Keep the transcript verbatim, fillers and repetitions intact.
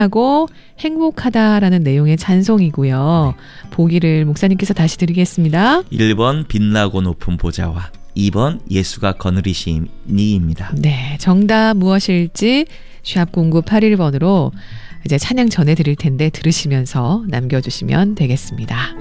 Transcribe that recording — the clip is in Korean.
하고 행복하다라는 내용의 찬송이고요. 보기를 목사님께서 다시 드리겠습니다. 일 번 빛나고 높은 보좌와 이 번 예수가 거느리시니입니다. 네, 정답 무엇일지 샵 공구팔일 번으로 이제 찬양 전해드릴 텐데 들으시면서 남겨주시면 되겠습니다.